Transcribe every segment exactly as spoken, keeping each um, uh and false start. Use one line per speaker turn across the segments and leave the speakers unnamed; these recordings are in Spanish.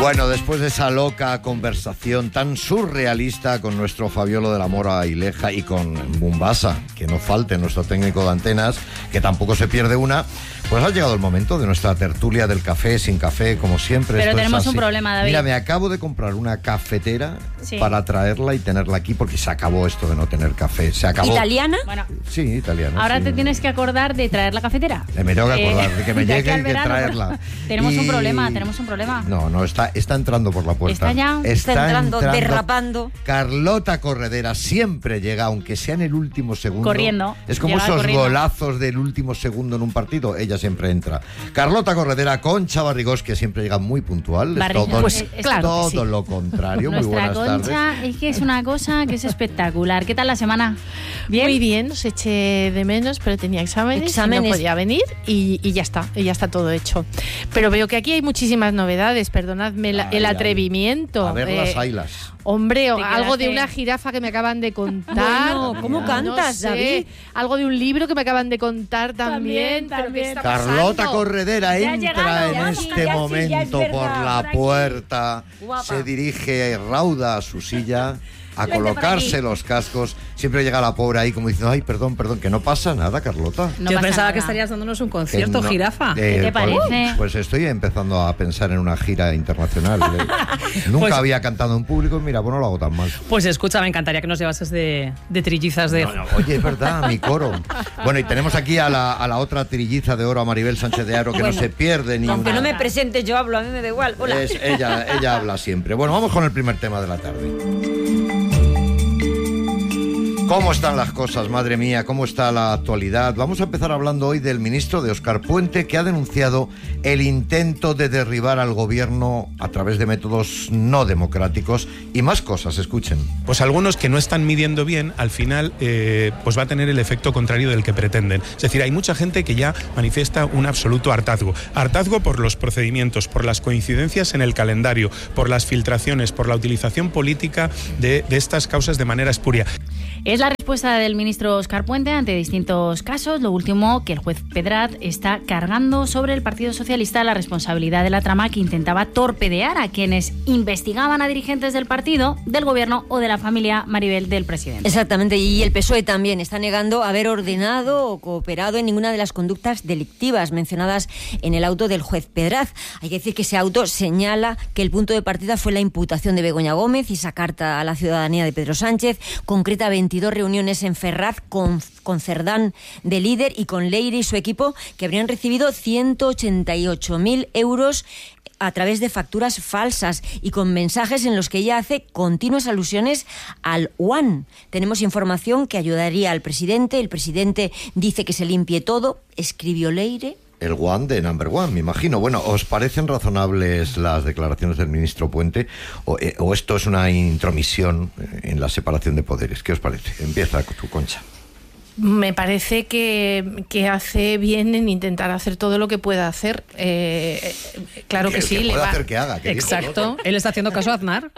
Bueno, después de esa loca conversación tan surrealista con nuestro Fabiolo de la Mora Ileja y con Bumbasa, que no falte nuestro técnico de antenas, que tampoco se pierde una, pues ha llegado el momento de nuestra tertulia del café, sin café, como siempre.
Pero
Esto
tenemos
es así.
un problema, David.
Mira, me acabo de comprar una cafetera
sí.
para traerla y tenerla aquí, porque se acabó esto de no tener café. Se acabó.
¿Italiana?
Bueno,
sí, italiana.
ahora
sí.
te tienes que acordar de traer la cafetera.
Eh, me tengo que acordar de que me
de
llegue
aquí
y de
al verano.
traerla.
Tenemos
Y-
un problema, tenemos un problema.
No, no, está, está entrando por la puerta.
¿Está ya?
Está entrando, derrapando.
Carlota Corredera siempre llega, aunque sea en el último segundo.
Corriendo.
Es como
Llega
esos
corriendo.
golazos del último segundo en un partido. Ella siempre entra. Carlota Corredera, Concha Barrigós, que siempre llega muy puntual.
Barri-
todo
pues, eh,
claro que
todo
sí.
lo contrario. Muy
Nuestra
buenas
Concha
tardes.
es que es una cosa que es espectacular. ¿Qué tal la semana? ¿Bien?
Muy bien, os eché de menos, pero tenía exámenes,
Exámenes.
y no podía venir y, y ya está, y ya está todo hecho. Pero veo que aquí hay muchísimas novedades, perdonadme la-
Ay,
el
ay.
atrevimiento.
A ver
Eh,
las ailas.
Hombre, o
Te
algo de
quedaste-
una jirafa que me acaban de contar.
Bueno, ¿cómo
No
cantas,
sé,
David?
Algo de un libro que me acaban de contar también.
También,
pero ¿qué
también.
está
Carlota
pasando?
Corredera
Ya ha
entra
llegado,
en
ya
este
sí, ya sí, ya es
momento
verdad.
por la
Por aquí.
puerta,
Guapa.
se dirige rauda a su silla a
Vente por
colocarse
aquí.
los cascos. Siempre llega la pobre ahí como diciendo, ay, perdón, perdón, que no pasa nada, Carlota.
No
Yo
pasa
pensaba
nada.
que estarías dándonos un
Que
concierto,
no-
jirafa.
eh,
¿Qué te
pues-
parece?
Pues estoy empezando a pensar en una gira internacional. eh. Nunca
Pues-
había cantado en público y mira, pues no lo hago tan mal.
Pues escucha, me encantaría que nos llevases de, de trillizas de...
No, no, oye, es verdad, mi coro. Bueno, y tenemos aquí a la, a la otra trilliza de oro, a Maribel Sánchez de Aro, que
Bueno,
no se pierde ni
Aunque
una.
no me presente, yo hablo, a mí me da igual. Hola.
Es- ella, ella habla siempre. Bueno, vamos con el primer tema de la tarde. ¿Cómo están las cosas, madre mía? ¿Cómo está la actualidad? Vamos a empezar hablando hoy del ministro de Óscar Puente, que ha denunciado el intento de derribar al gobierno a través de métodos no democráticos y más cosas. Escuchen.
Pues algunos que no están midiendo bien, al final eh, pues va a tener el efecto contrario del que pretenden. Es decir, hay mucha gente que ya manifiesta un absoluto hartazgo. Hartazgo por los procedimientos, por las coincidencias en el calendario, por las filtraciones, por la utilización política de, de estas causas de manera espuria.
Es la respuesta del ministro Óscar Puente ante distintos casos. Lo último, que el juez Pedraz está cargando sobre el Partido Socialista la responsabilidad de la trama que intentaba torpedear a quienes investigaban a dirigentes del partido, del gobierno o de la familia Maribel del presidente.
Exactamente, y el P S O E también está negando haber ordenado o cooperado en ninguna de las conductas delictivas mencionadas en el auto del juez Pedraz. Hay que decir que ese auto señala que el punto de partida fue la imputación de Begoña Gómez y esa carta a la ciudadanía de Pedro Sánchez, concreta veintidós reuniones en Ferraz con, con Cerdán de líder y con Leire y su equipo, que habrían recibido ciento ochenta y ocho mil euros a través de facturas falsas y con mensajes en los que ella hace continuas alusiones al One. Tenemos información que ayudaría al presidente. El presidente dice que se limpie todo. Escribió Leire.
El one de Number One, me imagino. Bueno, ¿os parecen razonables las declaraciones del ministro Puente o, eh, o esto es una intromisión en la separación de poderes? ¿Qué os parece? Empieza tu, Concha.
Me parece que, que hace bien en intentar hacer todo lo que pueda hacer. Eh, eh, claro que,
Que-
sí,
que
le
pueda
va.
hacer que haga. que dijo el
Exacto.
otro.
Él está haciendo caso a Aznar.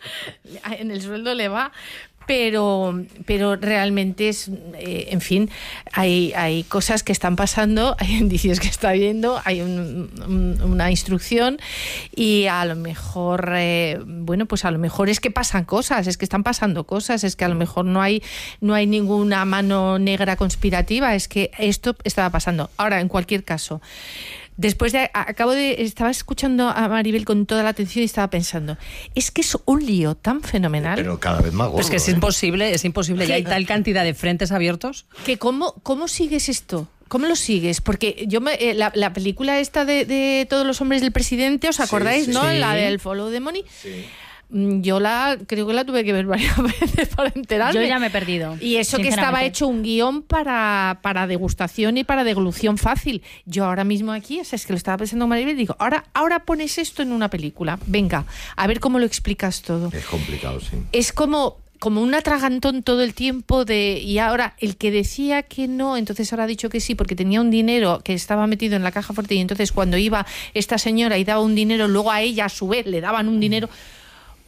En el sueldo le va, pero, pero realmente es, eh, en fin, hay, hay cosas que están pasando, hay indicios que está viendo, hay un- un- una instrucción y a lo mejor, eh, bueno, pues a lo mejor es que pasan cosas, es que están pasando cosas, es que a lo mejor no hay, no hay ninguna mano negra conspirativa, es que esto estaba pasando. Ahora, en cualquier caso, después de, acabo de, estaba escuchando a Maribel con toda la atención y estaba pensando, es que es un lío tan fenomenal
Pero cada vez más gordo.
Pues que es
¿eh?
imposible, es imposible. Ya hay tal cantidad de frentes abiertos.
que cómo, cómo sigues esto. ¿Cómo lo sigues? Porque yo me, eh, la, la película esta de, de Todos los hombres del presidente, ¿os acordáis,
sí,
no?
sí.
La del Follow the Money.
Sí.
Mm, Yo la creo que la tuve que ver varias veces para enterarme.
Yo ya me he perdido.
Y eso que estaba
sinceramente.
hecho un guión para, para degustación y para deglución fácil. Yo ahora mismo aquí, o sea, es que lo estaba pensando Maribel, digo, ahora, ahora pones esto en una película. Venga, a ver cómo lo explicas todo.
Es complicado, sí.
Es como, como un atragantón todo el tiempo de... Y ahora, el que decía que no, entonces ahora ha dicho que sí, porque tenía un dinero que estaba metido en la caja fuerte y entonces cuando iba esta señora y daba un dinero, luego a ella a su vez le daban un dinero...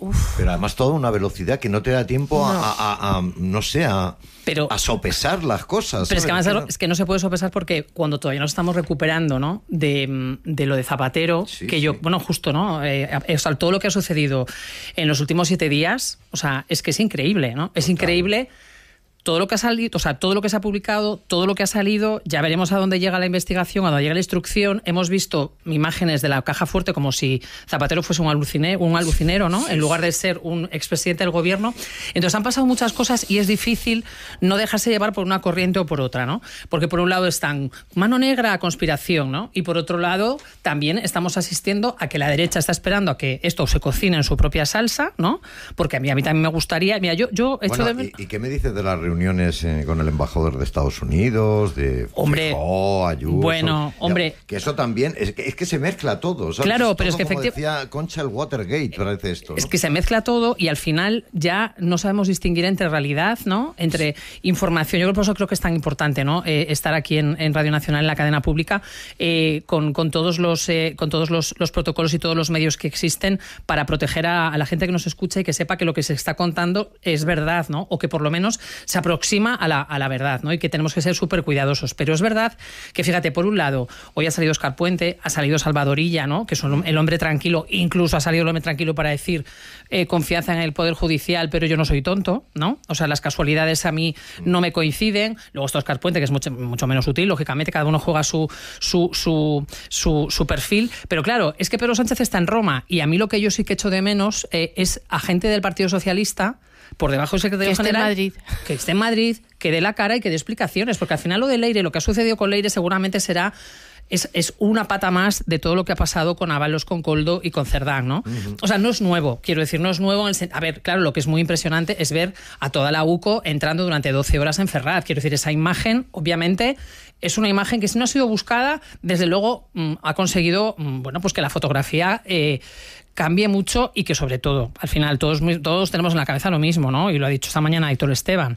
Uf.
Pero además toda una velocidad que no te da tiempo
No.
A, a, a, no sé, a,
Pero-
a sopesar las cosas.
Pero es que,
¿sabes?
además, es que no se puede sopesar porque cuando todavía nos estamos recuperando, ¿no? de, de lo de Zapatero,
Sí,
que yo,
sí.
bueno, justo, ¿no? Eh, o sea, todo lo que ha sucedido en los últimos siete días, o sea, es que es increíble, ¿no? Es increíble todo lo que ha salido, o sea, todo lo que se ha publicado, todo lo que ha salido, ya veremos a dónde llega la investigación, a dónde llega la instrucción. Hemos visto imágenes de la caja fuerte como si Zapatero fuese un alucinero, un alucinero, ¿no? En lugar de ser un expresidente del gobierno. Entonces han pasado muchas cosas y es difícil no dejarse llevar por una corriente o por otra, ¿no? Porque por un lado están mano negra, conspiración, ¿no? Y por otro lado también estamos asistiendo a que la derecha está esperando a que esto se cocine en su propia salsa, ¿no? Porque a mí, a mí también me gustaría, mira, yo, yo he hecho
Bueno,
de...
¿y, ¿y qué me dices de las reuniones eh, con el embajador de Estados Unidos, de
Hombre,
Feijóo, Ayuso?
bueno,
Ya,
hombre.
que eso también, es que, es que se mezcla todo, ¿sabes?
Claro, pero
Todo,
es que
como
efecti-
decía Concha, el Watergate, parece esto, ¿no?
Es que se mezcla todo y al final ya no sabemos distinguir entre realidad, ¿no? Entre información. Yo por eso creo que es tan importante, ¿no? Eh, estar aquí en, en Radio Nacional, en la cadena pública, eh, con, con todos los eh, con todos los, los protocolos y todos los medios que existen para proteger a, a la gente que nos escucha y que sepa que lo que se está contando es verdad, ¿no? O que por lo menos se aproxima a la, a la verdad, ¿no? Y que tenemos que ser súper cuidadosos. Pero es verdad que, fíjate, por un lado, hoy ha salido Óscar Puente, ha salido Salvador Illa, ¿no? Que es un- el hombre tranquilo, incluso ha salido el hombre tranquilo para decir eh, confianza en el Poder Judicial, pero yo no soy tonto, ¿no? O sea, las casualidades a mí no me coinciden. Luego está Óscar Puente, que es mucho, mucho menos sutil, lógicamente, cada uno juega su, su, su, su, su perfil. Pero claro, es que Pedro Sánchez está en Roma y a mí lo que yo sí que echo de menos eh, es a gente del Partido Socialista por debajo del secretario
Que esté en
general,
Madrid.
que esté en Madrid, que dé la cara y que dé explicaciones, porque al final lo de Leire, lo que ha sucedido con Leire seguramente será Es, es una pata más de todo lo que ha pasado con Ábalos, con Coldo y con Cerdán, ¿no? Uh-huh. O sea, no es nuevo, quiero decir, no es nuevo. En el, a ver, claro, lo que es muy impresionante es ver a toda la U C O entrando durante doce horas en Ferraz. Quiero decir, esa imagen, obviamente, es una imagen que si no ha sido buscada, desde luego mmm, ha conseguido, mmm, bueno, pues que la fotografía eh, cambie mucho y que sobre todo, al final, todos, todos tenemos en la cabeza lo mismo, ¿no? Y lo ha dicho esta mañana Aitor Esteban.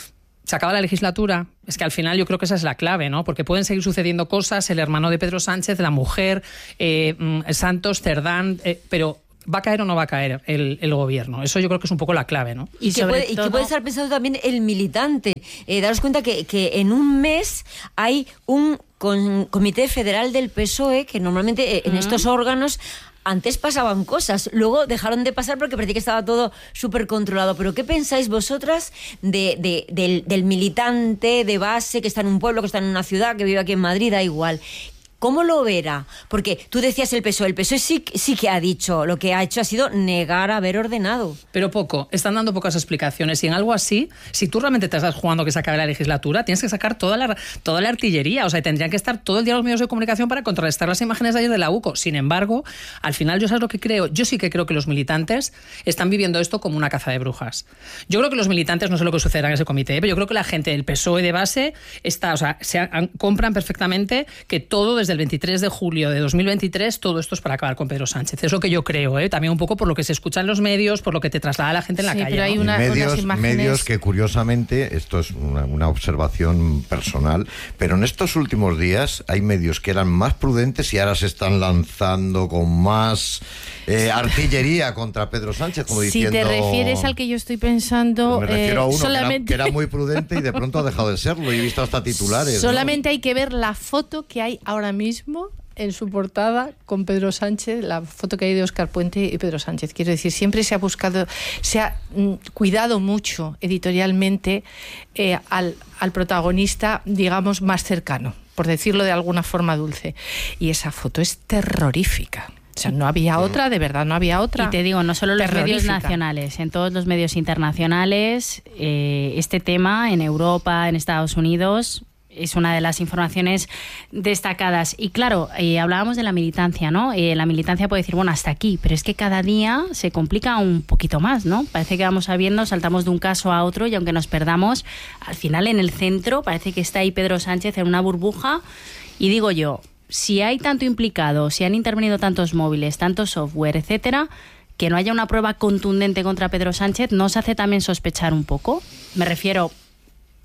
Se acaba la legislatura, es que al final yo creo que esa es la clave, ¿no? Porque pueden seguir sucediendo cosas, el hermano de Pedro Sánchez, la mujer, eh, Santos, Cerdán, eh, pero ¿va a caer o no va a caer el, el gobierno? Eso yo creo que es un poco la clave, ¿no?
Y, y, que, puede, todo... y que puede estar pensando también el militante. Eh, daros cuenta que, que en un mes hay un con, comité federal del P S O E que normalmente eh, en uh-huh. estos órganos... Antes pasaban cosas, luego dejaron de pasar porque parecía que estaba todo súper controlado. Pero ¿qué pensáis vosotras de, de, del, del militante de base que está en un pueblo, que está en una ciudad, que vive aquí en Madrid, da igual? ¿Cómo lo verá? Porque tú decías el P S O E, el P S O E sí, sí que ha dicho, lo que ha hecho ha sido negar haber ordenado.
Pero poco, están dando pocas explicaciones y en algo así, si tú realmente te estás jugando que se acabe la legislatura, tienes que sacar toda la, toda la artillería, o sea, tendrían que estar todo el día los medios de comunicación para contrarrestar las imágenes de ayer de la U C O. Sin embargo, al final yo sabes lo que creo, yo sí que creo que los militantes están viviendo esto como una caza de brujas. Yo creo que los militantes, no sé lo que sucederá en ese comité, pero yo creo que la gente del P S O E de base está, o sea, se han, compran perfectamente que todo desde el veintitrés de julio de dos mil veintitrés, todo esto es para acabar con Pedro Sánchez. Es lo que yo creo, ¿eh? También un poco por lo que se escucha en los medios, por lo que te traslada la gente en la
sí,
calle.
Pero hay
¿no?
una,
medios,
unas imágenes...
medios que curiosamente, esto es una, una observación personal, pero en estos últimos días hay medios que eran más prudentes y ahora se están lanzando con más eh, artillería contra Pedro Sánchez, como
si
diciendo...
Si te refieres al que yo estoy pensando...
Me refiero
eh,
a uno
solamente...
que, era, que era muy prudente y de pronto ha dejado de serlo, y he visto hasta titulares.
Solamente
¿no?
hay que ver la foto que hay ahora mismo en su portada con Pedro Sánchez, la foto que hay de Óscar Puente y Pedro Sánchez. Quiero decir, siempre se ha buscado, se ha mm, cuidado mucho editorialmente eh, al, al protagonista, digamos, más cercano, por decirlo de alguna forma dulce. Y esa foto es terrorífica. O sea, no había otra, de verdad, no había otra.
Y te digo, no solo en los medios nacionales, en todos los medios internacionales, eh, este tema en Europa, en Estados Unidos... es una de las informaciones destacadas. Y claro, eh, hablábamos de la militancia, ¿no? Eh, la militancia puede decir, bueno, hasta aquí, pero es que cada día se complica un poquito más, ¿no? Parece que vamos sabiendo, saltamos de un caso a otro y aunque nos perdamos, al final en el centro parece que está ahí Pedro Sánchez en una burbuja. Y digo yo, si hay tanto implicado, si han intervenido tantos móviles, tanto software, etcétera, que no haya una prueba contundente contra Pedro Sánchez, ¿no os hace también sospechar un poco? Me refiero...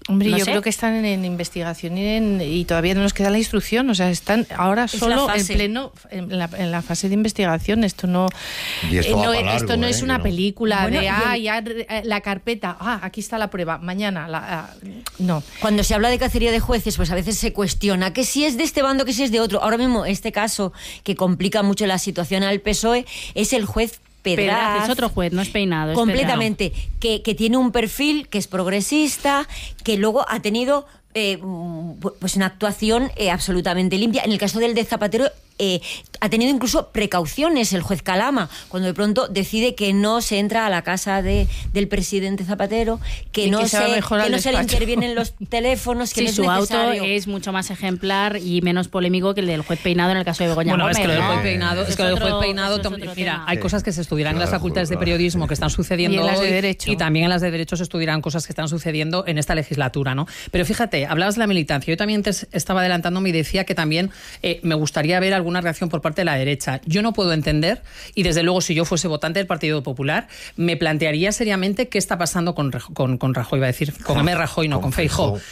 Hombre,
no
yo
sé.
creo que están en, en investigación y, en, y todavía no nos queda la instrucción. O sea, están ahora
Es
solo
la
en
fase.
pleno, en la, en la fase de investigación. Esto no,
Y esto va
no,
para
esto
largo,
no
¿eh?
es una
Que no.
película
Bueno,
de,
y el-
ah, ya eh, la carpeta, ah, aquí está la prueba, mañana, la, ah, no.
Cuando se habla de cacería de jueces, pues a veces se cuestiona que si es de este bando, que si es de otro. Ahora mismo, este caso que complica mucho la situación al P S O E es el juez Pedraz.
Pedraz es otro juez, no es Peinado. Es
Completamente. Que, que tiene un perfil que es progresista, que luego ha tenido eh, pues una actuación eh, absolutamente limpia. En el caso del de Zapatero, eh, ha tenido incluso precauciones el juez Calama, cuando de pronto decide que no se entra a la casa de, del presidente Zapatero, que
Y
no
que se va
se,
mejor
que
al
no se le
despacho.
intervienen los teléfonos, que
Sí,
no es
su auto
necesario.
es mucho más ejemplar y menos polémico que el del juez Peinado en el caso de Begoña
Bueno,
Gómez.
es que lo del
¿no?
juez Peinado, es que lo del juez
otro-
Peinado,
eso es
tom-
otro
mira,
tema.
hay
Sí.
cosas que se estudiarán en las
Claro,
facultades de
claro.
periodismo que están sucediendo
Y en las de
hoy,
Derecho.
y también en las de Derecho se estudiarán cosas que están sucediendo en esta legislatura, ¿no? Pero fíjate, hablabas de la militancia. Yo también te estaba adelantándome y decía que también eh, me gustaría ver alguna reacción por parte de la derecha. Yo no puedo entender, y desde luego si yo fuese votante del Partido Popular, me plantearía seriamente qué está pasando con, Raj- con, con Rajoy, iba a decir, con M. Rajoy, no,
Con
con Feijóo.
Feijóo.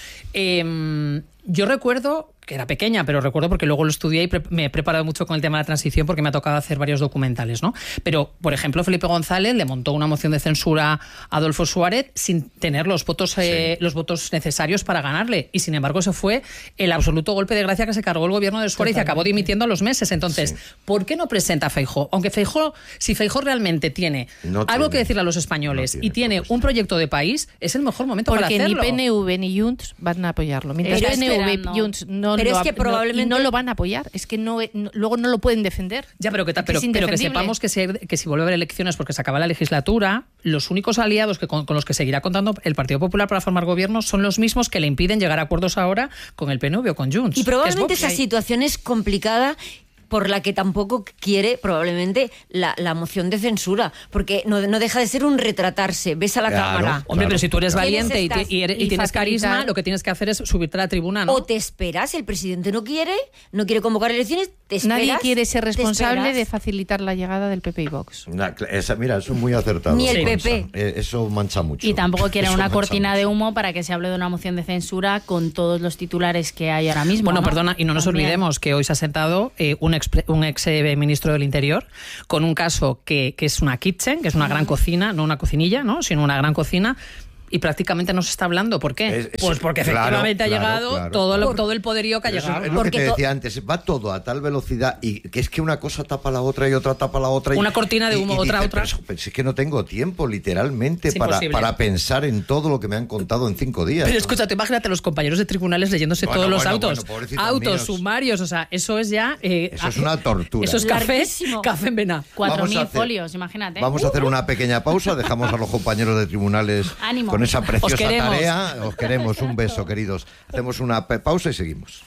Eh, yo recuerdo que era pequeña, pero recuerdo porque luego lo estudié y pre- me he preparado mucho con el tema de la transición porque me ha tocado hacer varios documentales, ¿no? Pero, por ejemplo, Felipe González le montó una moción de censura a Adolfo Suárez sin tener los votos, eh,
Sí.
los votos necesarios para ganarle. Y, sin embargo, ese fue el absoluto golpe de gracia que se cargó el gobierno de Suárez y acabó dimitiendo a los meses. Entonces,
Sí.
¿por qué no presenta a Feijóo? Aunque Feijóo, si Feijóo realmente tiene
No
algo
tiene.
que decirle a los españoles
No tiene
y tiene
propuesta.
un proyecto de país, es el mejor momento para
Porque ni
hacerlo.
P N V ni Junts van a apoyarlo. Mientras
Está
P N V
esperando.
y Junts no
Pero
lo
es que
ap- no-
probablemente-
y no lo van a apoyar. Es que no, no- luego no lo pueden defender.
Ya, pero que, ta-
Es
pero,
es
pero que
indefendible.
sepamos que si, hay- que si vuelve a haber elecciones porque se acaba la legislatura, los únicos aliados que con, con los que seguirá contando el Partido Popular para formar gobierno son los mismos que le impiden llegar a acuerdos ahora con el P N V o con Junts.
Y probablemente
que es
esa
Vox.
situación es complicada por la que tampoco quiere probablemente la, la moción de censura, porque no, no deja de ser un retratarse. Ves a la
Claro.
cámara.
Hombre,
Claro.
pero si tú eres
¿Quiénes
valiente y, ti-
estás?
y eres- y
Y
tienes
facilitar-
carisma, lo que tienes que hacer es subirte a la tribuna, ¿no?
O te esperas, el presidente no quiere, no quiere convocar elecciones, te esperas.
Nadie quiere ser
te
responsable de
esperas.
facilitar la llegada del P P y Vox.
Una cl- esa- mira, eso es muy acertado.
Ni el
eso
P P.
mancha. Eh, Eso mancha mucho.
Y tampoco quieren
Eso
una
mancha
cortina
mucho.
de humo para que se hable de una moción de censura con todos los titulares que hay ahora mismo.
Bueno,
¿no?
perdona, y no nos
También.
olvidemos que hoy se ha sentado eh, un, ex, un ex eh, ministro del Interior con un caso que, que es una kitchen, que es una gran cocina, no una cocinilla, ¿no? sino una gran cocina. Y prácticamente no se está hablando. ¿Por qué?
Es- es-
pues porque
claro,
efectivamente ha
claro,
llegado
claro.
todo, lo-
Por-
todo el poderío que ha
Pero eso
llegado.
es
¿no?
lo que
Porque
te
to-
decía antes, va todo a tal velocidad y que es que una cosa tapa la otra y otra tapa la otra. y-
Una cortina de
y-
humo,
y
otra,
dice,
otra.
Pero, eso- pero si es que no tengo tiempo, literalmente,
Es
para,
imposible.
para pensar en todo lo que me han contado en cinco días.
Pero escúchate, imagínate los compañeros de tribunales leyéndose
Bueno,
todos los
bueno,
autos.
bueno, pobrecitos
autos,
míos.
sumarios, o sea, eso es ya... eh,
Eso es una tortura.
Eso es café,
Larguísimo.
café en vena.
Cuatro
Vamos a
mil
hacer-
folios, imagínate.
Vamos a hacer una pequeña pausa, dejamos a los compañeros de tribunales
Ánimo.
con esa preciosa
queremos.
tarea. Os queremos, un beso, queridos. Hacemos una pe- pausa y seguimos.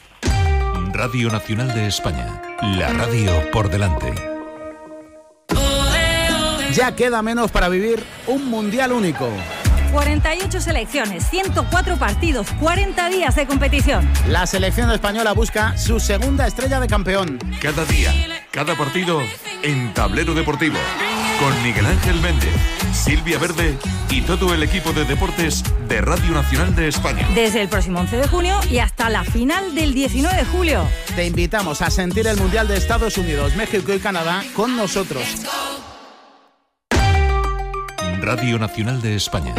Radio Nacional de España, la radio por delante.
Ya queda menos para vivir un mundial único.
cuarenta y ocho selecciones, ciento cuatro partidos, cuarenta días de competición.
La selección española busca su segunda estrella de campeón.
Cada día, cada partido en Tablero Deportivo. Con Miguel Ángel Méndez, Silvia Verde y todo el equipo de deportes de Radio Nacional de España.
Desde el próximo once de junio y hasta la final del diecinueve de julio.
Te invitamos a sentir el mundial de Estados Unidos, México y Canadá con nosotros.
Radio Nacional de España.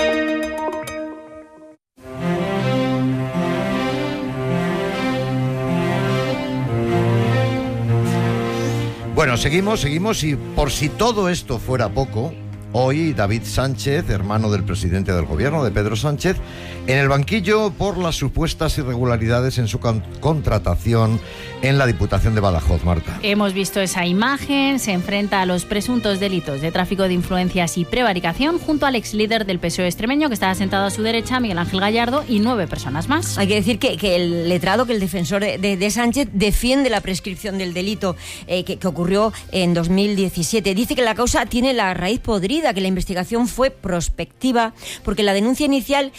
Bueno, seguimos, seguimos y por si todo esto fuera poco, hoy David Sánchez, hermano del presidente del gobierno, de Pedro Sánchez, en el banquillo por las supuestas irregularidades en su con- contratación en la Diputación de Badajoz, Marta.
Hemos visto esa imagen, se enfrenta a los presuntos delitos de tráfico de influencias y prevaricación junto al ex líder del P S O E extremeño que estaba sentado a su derecha, Miguel Ángel Gallardo, y nueve personas más.
Hay que decir que, que el letrado, que el defensor de, de Sánchez, defiende la prescripción del delito eh, que, que ocurrió en dos mil diecisiete. Dice que la causa tiene la raíz podrida, que la investigación fue prospectiva, porque la denuncia inicial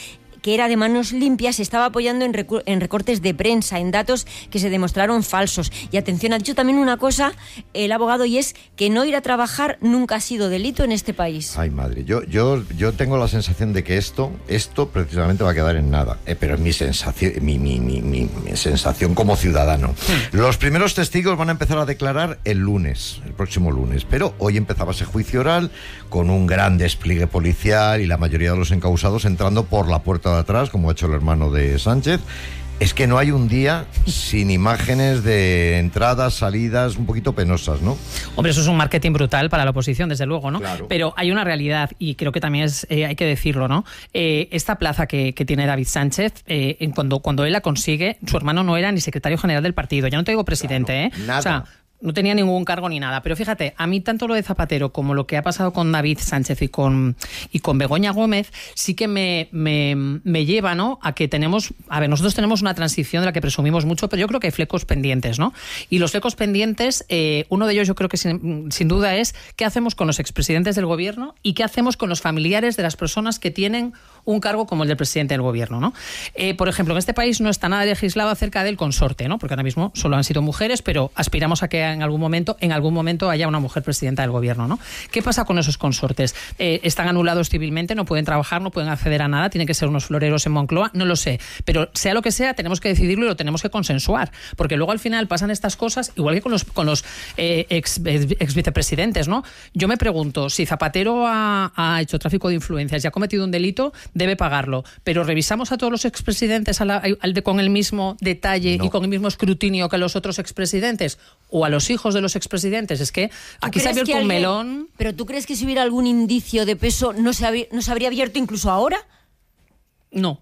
que era de manos limpias, se estaba apoyando en, recu- en recortes de prensa, en datos que se demostraron falsos. Y atención, ha dicho también una cosa el abogado, y es que no ir a trabajar nunca ha sido delito en este país.
Ay, madre, yo, yo, yo tengo la sensación de que esto, esto precisamente va a quedar en nada, eh, pero es mi sensación, mi, mi, mi, mi, mi sensación como ciudadano. Hmm. Los primeros testigos van a empezar a declarar el lunes, el próximo lunes, pero hoy empezaba ese juicio oral con un gran despliegue policial y la mayoría de los encausados entrando por la puerta de atrás, como ha hecho el hermano de Sánchez. Es que no hay un día sin imágenes de entradas, salidas un poquito penosas, ¿no?
Hombre, eso es un marketing brutal para la oposición, desde luego, ¿no?
Claro.
Pero hay una realidad, y creo que también es, eh, hay que decirlo, ¿no? Eh, esta plaza que, que tiene David Sánchez, eh, en cuando, cuando él la consigue, su hermano no era ni secretario general del partido. Ya no te digo presidente,
Claro,
¿eh?
nada.
O sea, no tenía ningún cargo ni nada. Pero fíjate, a mí tanto lo de Zapatero como lo que ha pasado con David Sánchez y con, y con Begoña Gómez sí que me, me, me lleva, ¿no?, a que tenemos... A ver, nosotros tenemos una transición de la que presumimos mucho, pero yo creo que hay flecos pendientes, ¿no? Y los flecos pendientes, eh, uno de ellos yo creo que sin, sin duda es qué hacemos con los expresidentes del gobierno y qué hacemos con los familiares de las personas que tienen un cargo como el del presidente del gobierno, ¿no? Eh, por ejemplo, en este país no está nada legislado acerca del consorte, ¿no? Porque ahora mismo solo han sido mujeres, pero aspiramos a que en algún momento, en algún momento haya una mujer presidenta del gobierno, ¿no? ¿Qué pasa con esos consortes? Eh, ¿Están anulados civilmente? ¿No pueden trabajar? ¿No pueden acceder a nada? ¿Tienen que ser unos floreros en Moncloa? No lo sé. Pero sea lo que sea, tenemos que decidirlo y lo tenemos que consensuar. Porque luego al final pasan estas cosas, igual que con los, con los eh, ex, ex vicepresidentes, ¿no? Yo me pregunto, si Zapatero ha, ha hecho tráfico de influencias y ha cometido un delito, debe pagarlo. Pero revisamos a todos los expresidentes a la, al de, con el mismo detalle
No.
y con el mismo escrutinio que a los otros expresidentes o a los hijos de los expresidentes. Es que aquí se ha abierto un
alguien,
melón.
¿Pero tú crees que si hubiera algún indicio de peso no se, habría, no se habría abierto incluso ahora?
No.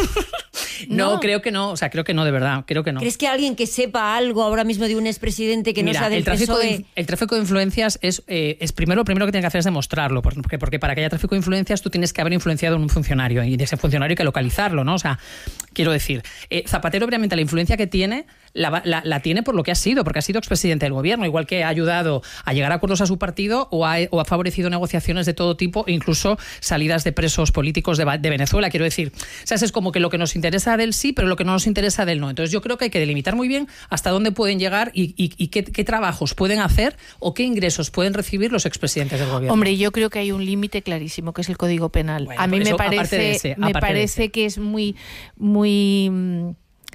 no,
No.
creo que no. O sea, creo que no, de verdad. Creo que no.
¿Crees que alguien que sepa algo ahora mismo de un expresidente que
Mira,
no sea del
el tráfico,
P S O E...
de, el tráfico de influencias es, eh, es primero, lo primero que tiene que hacer es demostrarlo, porque, porque para que haya tráfico de influencias tú tienes que haber influenciado en un funcionario y de ese funcionario hay que localizarlo, ¿no? O sea, quiero decir, eh, Zapatero obviamente la influencia que tiene la, la, la tiene por lo que ha sido, porque ha sido expresidente del gobierno, igual que ha ayudado a llegar a acuerdos a su partido o ha, o ha favorecido negociaciones de todo tipo, incluso salidas de presos políticos de, de Venezuela, quiero decir. O sea, es como que lo que nos interesa de él sí, pero lo que no nos interesa de él no. Entonces yo creo que hay que delimitar muy bien hasta dónde pueden llegar y, y, y qué, qué trabajos pueden hacer o qué ingresos pueden recibir los expresidentes del gobierno.
Hombre, yo creo que hay un límite clarísimo, que es el Código Penal.
Bueno,
a mí
eso,
me parece,
de ese,
me parece
de
que es muy, muy mm,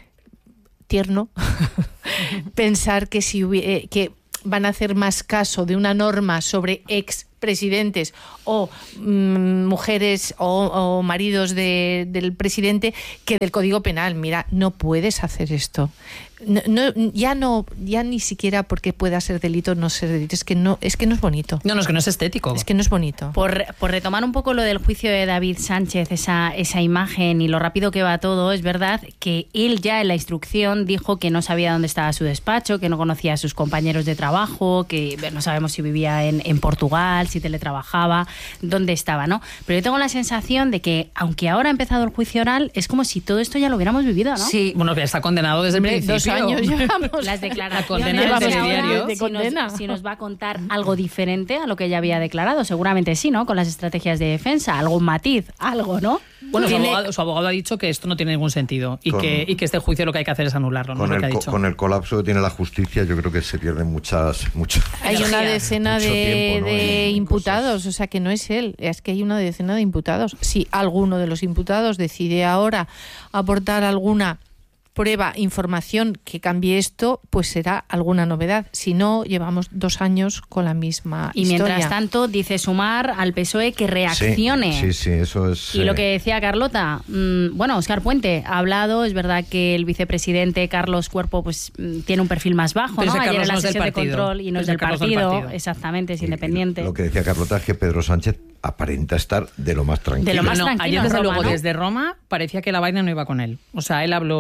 tierno pensar que si hubi- eh, que van a hacer más caso de una norma sobre ex presidentes o mm, mujeres o, o maridos de, del presidente que del Código Penal. Mira, no puedes hacer esto. No, no, ya no, ya ni siquiera porque pueda ser delito o no ser delito, es que no, es que no es bonito.
No, no, es que no es estético.
Es que no es bonito.
Por, por retomar un poco lo del juicio de David Sánchez, esa, esa imagen y lo rápido que va todo, es verdad que él ya en la instrucción dijo que no sabía dónde estaba su despacho, que no conocía a sus compañeros de trabajo, que no sabemos si vivía en, en Portugal, si teletrabajaba, dónde estaba, ¿no? Pero yo tengo la sensación de que, aunque ahora ha empezado el juicio oral, es como si todo esto ya lo hubiéramos vivido, ¿no?
Sí.
Bueno, que está condenado desde
Hombre,
el principio.
dos años llevamos.
Las declaraciones
condena
de
del
ahora,
diario.
de
si
condena.
nos, si nos va a contar algo diferente a lo que ya había declarado, seguramente sí, ¿no? Con las estrategias de defensa, algún matiz, algo, ¿no?
Bueno, su
Tiene-
abogado, su abogado ha dicho que esto no tiene ningún sentido y,
Con-
que, y que este juicio lo que hay que hacer es anularlo, ¿no?
Con
Es lo
el,
que ha
co-
dicho.
con el colapso que tiene la justicia, yo creo que se pierden muchas, muchas.
Hay una
Energía.
decena
Mucho
de,
tiempo, ¿no?
de
en
imputados,
cosas.
o sea que no es él, es que hay una decena de imputados. Si alguno de los imputados decide ahora aportar alguna prueba, información que cambie esto, pues será alguna novedad. Si no, llevamos dos años con la misma
Y
historia.
mientras tanto, dice Sumar al P S O E que reaccione.
Sí, sí, sí, eso es.
Y lo
eh,
que decía Carlota, mmm, bueno, Óscar Puente ha hablado, es verdad que el vicepresidente Carlos Cuerpo pues mm, tiene un perfil más bajo,
Pero
¿no?
ese
Ayer
Carlos
en la
no es del
sesión de
partido.
control y no es
Ese
del
Carlos del
partido,
partido.
exactamente, es
y- y
independiente.
Lo que decía Carlota es que Pedro Sánchez aparenta estar de lo más tranquilo.
De lo más
No,
tranquilo
ayer
en
desde
Roma,
luego
¿no?
desde Roma parecía que la vaina no iba con él. O sea, él habló, hizo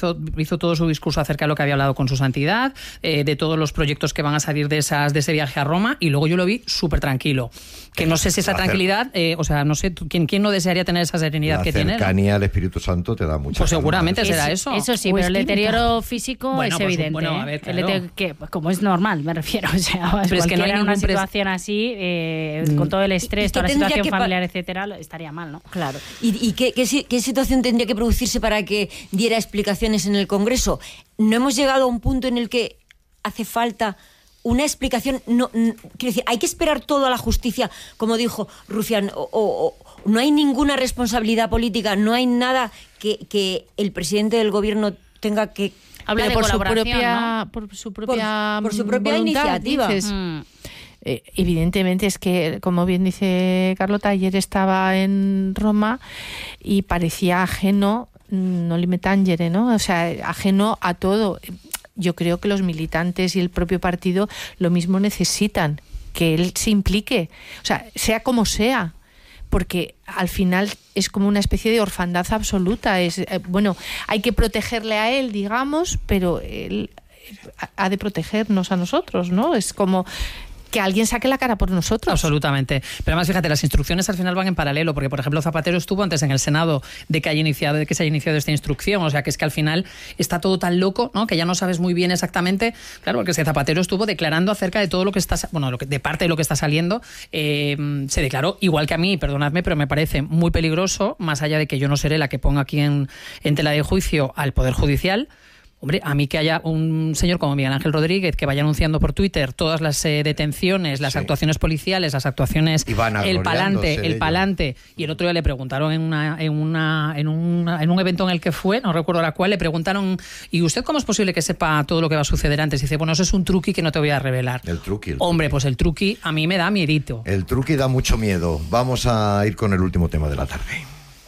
hizo, hizo todo su discurso acerca de lo que había hablado con su santidad, eh, de todos los proyectos que van a salir de, esas, de ese viaje a Roma, y luego yo lo vi súper tranquilo. Que no sé si esa tranquilidad, eh, o sea, no sé, ¿quién, quién no desearía tener esa serenidad
la
que tiene?
La cercanía al Espíritu Santo te da mucha.
Pues seguramente
calma.
será eso.
Eso sí,
O
pero el
espíritu.
deterioro físico
Bueno,
es
pues,
evidente.
bueno, a
¿eh?
ver,
El
claro.
deterioro que, como es normal, me refiero. O sea,
Pero es que no hay
en una
ningún pres-
situación así, eh,
Mm.
con todo el
¿Y
estrés,
qué
toda la
tendría
situación
que pa-
familiar, etcétera, lo- estaría mal, ¿no?
Claro. ¿Y, y qué, qué si- qué situación tendría que producirse para que diera explicaciones en el Congreso? ¿No hemos llegado a un punto en el que hace falta una explicación? No, n- quiero decir, hay que esperar todo a la justicia, como dijo Rufián, o, o- o no hay ninguna responsabilidad política, no hay nada que, que el presidente del gobierno tenga que...
Habla
Pero
de
por su
colaboración,
propia, por su propia,
por su propia
voluntad,
iniciativa.
dices.
Mm.
Eh, evidentemente es que, como bien dice Carlota, ayer estaba en Roma y parecía ajeno, no lime tangere, ¿no? O sea, ajeno a todo. Yo creo que los militantes y el propio partido lo mismo necesitan, que él se implique, o sea, sea como sea, porque al final es como una especie de orfandad absoluta. Es eh, bueno, hay que protegerle a él, digamos, pero él ha- ha de protegernos a nosotros, ¿no? Es como que alguien saque la cara por nosotros.
Absolutamente. Pero además, fíjate, las instrucciones al final van en paralelo, porque, por ejemplo, Zapatero estuvo antes en el Senado de que haya iniciado, de que se haya iniciado esta instrucción. O sea, que es que al final está todo tan loco, ¿no? Que ya no sabes muy bien exactamente. Claro, porque es que Zapatero estuvo declarando acerca de todo lo que está, bueno, lo que, de parte de lo que está saliendo. Eh, se declaró, igual que a mí, perdonadme, pero me parece muy peligroso, más allá de que yo no seré la que ponga aquí en, en tela de juicio al Poder Judicial. Hombre, a mí que haya un señor como Miguel Ángel Rodríguez que vaya anunciando por Twitter todas las eh, detenciones, las
Sí.
actuaciones policiales, las actuaciones,
Y van
el
agloriándose
palante,
de
el
ello.
palante. Y el otro día le preguntaron en una, en una, en una, en un evento en el que fue, no recuerdo la cual, le preguntaron, ¿y usted cómo es posible que sepa todo lo que va a suceder antes? Y dice, bueno, eso es un truqui que no te voy a revelar.
El truqui. El
Hombre,
truqui.
pues el truqui a mí me da miedito.
El truqui da mucho miedo. Vamos a ir con el último tema de la tarde.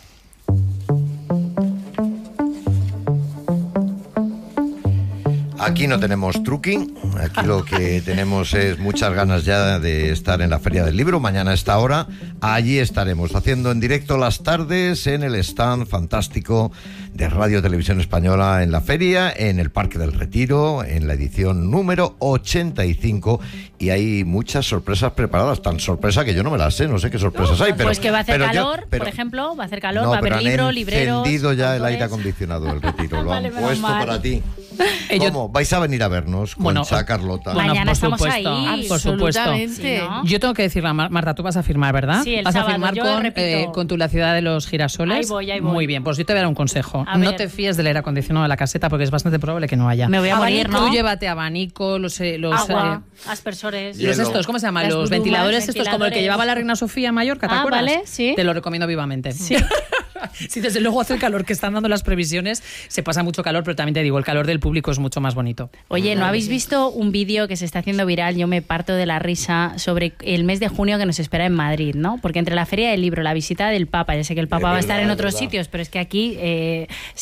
Aquí no tenemos truqui, aquí lo que tenemos es muchas ganas ya de estar en la Feria del Libro, mañana a esta hora, allí estaremos haciendo en directo las tardes en el stand fantástico de Radio Televisión Española en la feria, en el Parque del Retiro, en la edición número ochenta y cinco, y hay muchas sorpresas preparadas, tan sorpresa que yo no me las sé, no sé qué sorpresas hay, pero...
Pues que va a hacer
pero yo-
calor,
pero-
por ejemplo, va a hacer calor,
No,
va a
pero
haber
han
libro, libreros...
encendido ya el
autores.
aire acondicionado del Retiro, lo
Vale,
han
menos
puesto
mal.
para ti.
Eh, yo-
¿Cómo? ¿Vais a venir a vernos con
Bueno,
Cha Carlota?
bueno,
Mañana
por
estamos
supuesto,
ahí.
por supuesto.
Absolutamente.
Sí, ¿no?
Yo tengo que decirle, Mar- Marta, tú vas a firmar, ¿verdad?
Sí, el
vas
sábado,
a firmar
yo
con,
repito.
eh, con tu La Ciudad de los Girasoles.
Ahí voy, ahí voy.
Muy bien, pues yo te voy a dar un consejo.
A
No
ver.
te fíes del aire acondicionado de la caseta porque es bastante probable que no haya.
Me voy a morir,
Abanico,
¿no?
Tú llévate abanico, los, eh, los,
Agua,
eh,
aspersores...
Hielo.
los estos, ¿cómo se llaman?
Las
Los
brumas,
ventiladores, estos como el que
ventiladores.
llevaba la reina Sofía en Mallorca, ¿te
Ah,
acuerdas?
vale, sí.
Te lo recomiendo vivamente. Sí. Sí, desde luego hace el calor que están dando las previsiones, se pasa mucho calor, pero también te digo, el calor del público es mucho más bonito.
Oye, ¿no habéis visto un vídeo que se está haciendo viral? Yo me parto de la risa sobre el mes de junio que nos espera en Madrid, ¿no? Porque entre la Feria del Libro, la visita del Papa, ya sé que el Papa
Es
va a estar
verdad,
en
es
otros
verdad.
sitios, pero es que aquí eh, se